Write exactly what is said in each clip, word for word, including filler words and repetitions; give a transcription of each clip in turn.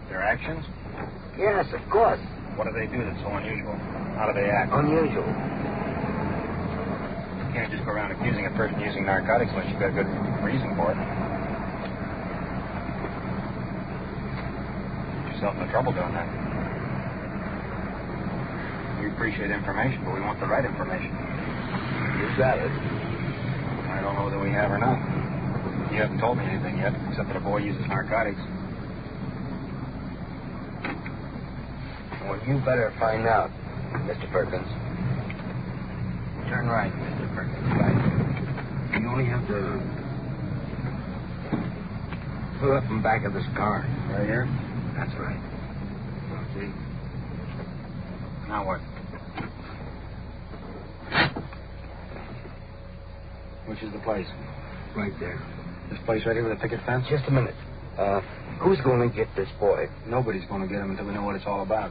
Their actions? Yes, of course. What do they do that's so unusual? How do they act? Unusual. You can't just go around accusing a person using narcotics unless you've got good reason for it. Get yourself into trouble doing that. We appreciate information, but we want the right information. You got it. I don't know whether we have or not. You haven't told me anything yet, except that a boy uses narcotics. Well, you better find out, Mister Perkins. Turn right, Mister Perkins. Right. You only have to pull up in back of this car. Right here? That's right. See? Now what? Which is the place? Right there. This place right here with a picket fence? Just a minute. Uh, who's going to get this boy? Nobody's going to get him until we know what it's all about.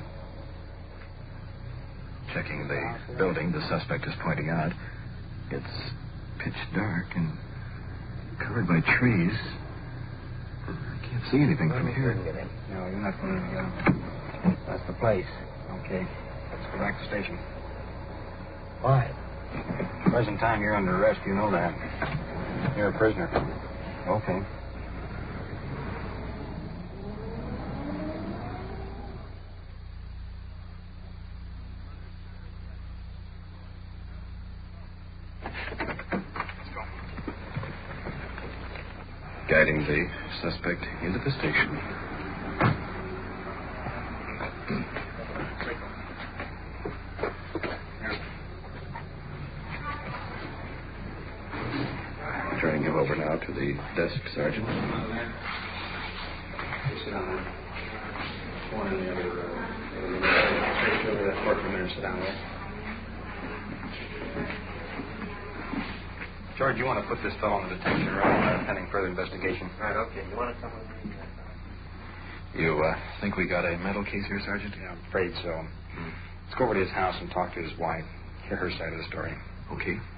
Checking the building the suspect is pointing out. It's pitch dark and covered by trees. I can't see anything from here. No, you're not going to get him. That's the place. Okay. Let's go back to the station. Why? Present time, you're under arrest. You know that. You're a prisoner. Okay. Guiding the suspect into the station. Turning him over now to the desk, Sergeant. Sit down there. One in the other room. Take over that courtroom and sit down there. George, you want to put this fellow in the detention room uh, pending further investigation? Right, okay. You want to come with me? You uh, think we got a mental case here, Sergeant? Yeah, I'm afraid so. Hmm. Let's go over to his house and talk to his wife. Hear her side of the story. Okay.